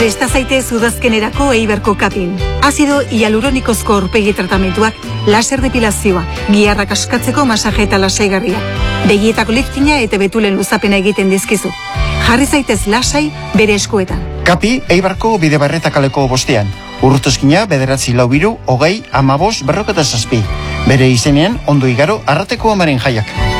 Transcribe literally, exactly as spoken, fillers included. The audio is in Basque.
Presta zaitez udazkenerako Eibarko kapin. Azido hialuronikozko aurpegi tratamentuak, laser depilazioa, giharrak askatzeko masaje eta lasaigarria. Begietako liftina eta betulen luzapena egiten dizkizu. Jarri zaitez lasai bere eskuetan. Kapi Eibarko Bidebarreta kaleko bostean. Urrutozkina bederatzi lau biru, hogei, amabos, berroketa zazpi. Bere izenean ondo igaro arrateko amaren jaiak.